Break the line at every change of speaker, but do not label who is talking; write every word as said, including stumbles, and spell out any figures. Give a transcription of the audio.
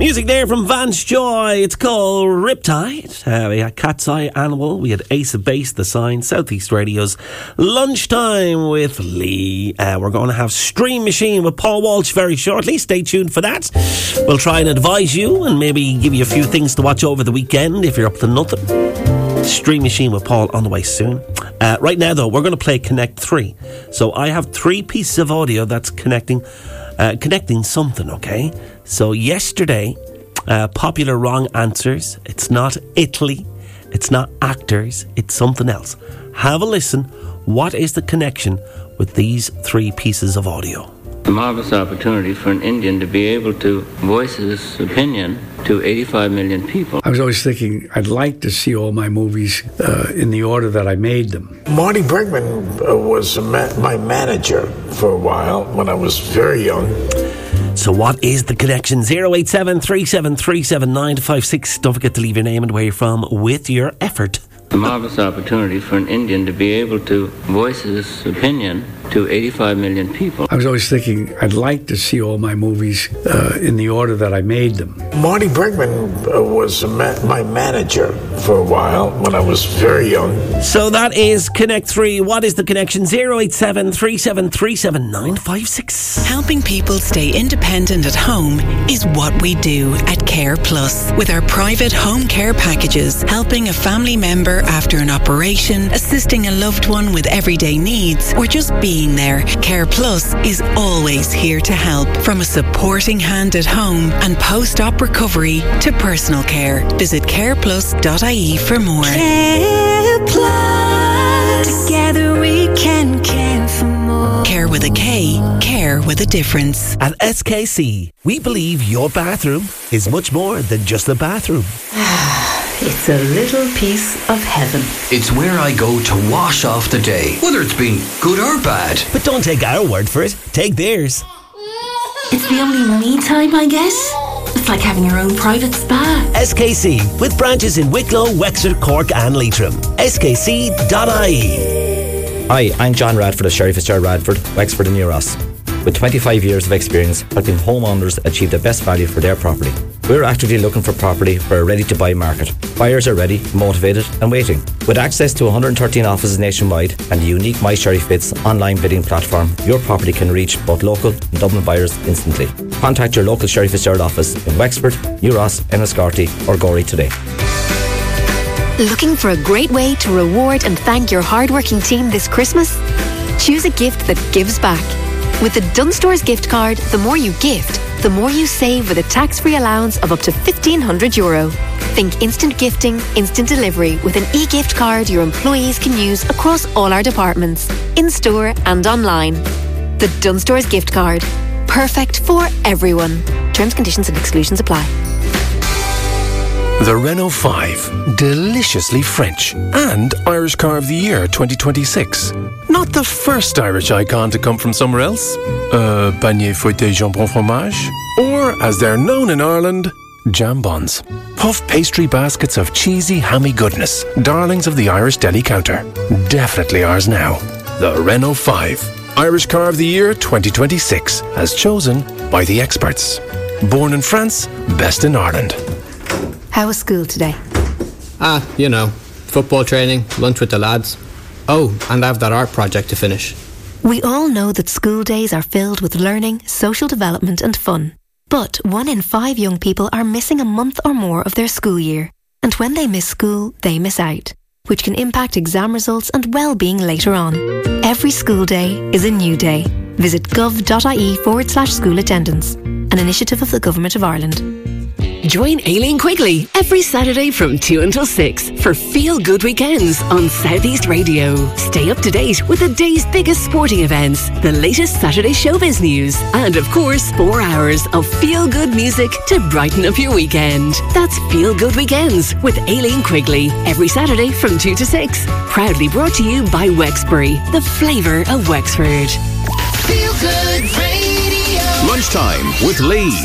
Music there from Vance Joy. It's called Riptide. Uh, we had Cat's Eye Animal. We had Ace of Base, The Sign, Southeast Radio's Lunchtime with Lee. Uh, we're going to have Stream Machine with Paul Walsh very shortly. Stay tuned for that. We'll try and advise you and maybe give you a few things to watch over the weekend if you're up to nothing. Stream Machine with Paul on the way soon. Uh, right now, though, we're going to play Connect three. So I have three pieces of audio that's connecting uh, connecting something, okay? So yesterday, uh, popular wrong answers. It's not Italy. It's not actors. It's something else. Have a listen. What is the connection with these three pieces of audio?
A marvelous opportunity for an Indian to be able to voice his opinion to eighty-five million people.
I was always thinking I'd like to see all my movies uh, in the order that I made them.
Marty Bregman uh, was ma- my manager for a while when I was very young.
So what is the connection? zero eight seven, three seven three, seven nine five six. Don't forget to leave your name and where you're from with your effort.
A marvelous opportunity for an Indian to be able to voice his opinion to eighty-five million people.
I was always thinking I'd like to see all my movies uh, in the order that I made them.
Marty Bregman uh, was ma- my manager for a while when I was very young.
So that is Connect three. What is the connection? zero eight seven, three seven three, seven nine five six.
Helping people stay independent at home is what we do at Care Plus. With our private home care packages, helping a family member after an operation, assisting a loved one with everyday needs, or just being there, Care Plus is always here to help. From a supporting hand at home and post-op recovery to personal care. Visit care plus dot I E for more.
Care Plus. Together we can care for more.
Care with a K. Care with a difference.
At S K C, we believe your bathroom is much more than just a bathroom.
It's a little piece of heaven.
It's where I go to wash off the day, whether it's been good or bad.
But don't take our word for it. Take theirs.
It's the only me time, I guess. It's like having your own private spa.
S K C, with branches in Wicklow, Wexford, Cork and Leitrim. S K C dot I E.
Hi, I'm John Radford of Sherry Fitzgerald Radford, Wexford and Euross. With twenty-five years of experience helping homeowners achieve the best value for their property. We're actively looking for property for a ready-to-buy market. Buyers are ready, motivated and waiting. With access to one hundred thirteen offices nationwide and the unique My Sherry Fitz online bidding platform, your property can reach both local and Dublin buyers instantly. Contact your local Sherry Fitzgerald office in Wexford, Euross, Enniscorthy or Gorey today.
Looking for a great way to reward and thank your hard-working team this Christmas? Choose a gift that gives back. With the Dunnes Stores gift card, the more you gift, the more you save with a tax-free allowance of up to fifteen hundred euro. Think instant gifting, instant delivery with an e-gift card your employees can use across all our departments, in-store and online. The Dunnes Stores gift card. Perfect for everyone. Terms, conditions and exclusions apply.
The Renault five, deliciously French, and Irish Car of the Year twenty twenty-six. Not the first Irish icon to come from somewhere else. Uh, Panier Fouetté Jambon Fromage. Or, as they're known in Ireland, jambons. Puff pastry baskets of cheesy, hammy goodness. Darlings of the Irish deli counter. Definitely ours now. The Renault five, Irish Car of the Year twenty twenty-six, as chosen by the experts. Born in France, best in Ireland.
How was school today?
Ah, you know, football training, lunch with the lads. Oh, and I have that art project to finish.
We all know that school days are filled with learning, social development and fun. But one in five young people are missing a month or more of their school year. And when they miss school, they miss out, which can impact exam results and well-being later on. Every school day is a new day. Visit gov.ie forward slash school attendance, an initiative of the Government of Ireland.
Join Aileen Quigley every Saturday from two until six for Feel Good Weekends on Southeast Radio. Stay up to date with the day's biggest sporting events, the latest Saturday showbiz news, and of course, four hours of feel good music to brighten up your weekend. That's Feel Good Weekends with Aileen Quigley every Saturday from two to six. Proudly brought to you by Wexbury, the flavour of Wexford.
Feel Good Radio. Lunchtime with Lee.